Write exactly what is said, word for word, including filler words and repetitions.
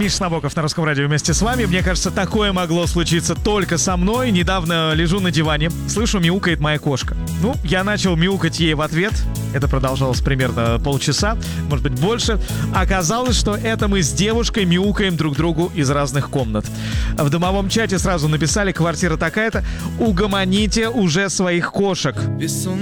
Миша Набоков на Русском радио вместе с вами. Мне кажется, такое могло случиться только со мной. Недавно лежу на диване, слышу, мяукает моя кошка. Ну, я начал мяукать ей в ответ. Это продолжалось примерно полчаса, может быть, больше. Оказалось, что это мы с девушкой мяукаем друг другу из разных комнат. В домовом чате сразу написали: квартира такая-то, угомоните уже своих кошек.